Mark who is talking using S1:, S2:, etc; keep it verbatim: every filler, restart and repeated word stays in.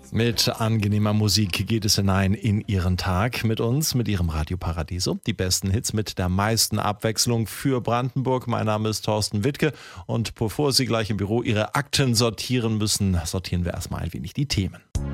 S1: Mit angenehmer Musik geht es hinein in Ihren Tag mit uns, mit Ihrem Radio Paradiso. Die besten Hits mit der meisten Abwechslung für Brandenburg. Mein Name ist Thorsten Wittke und bevor Sie gleich im Büro Ihre Akten sortieren müssen, sortieren wir erstmal ein wenig die Themen.